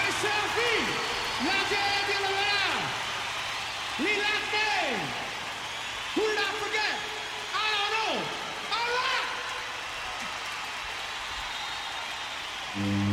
selfie, la gente lo verá. We like name. Who did I forget? I don't know. All right.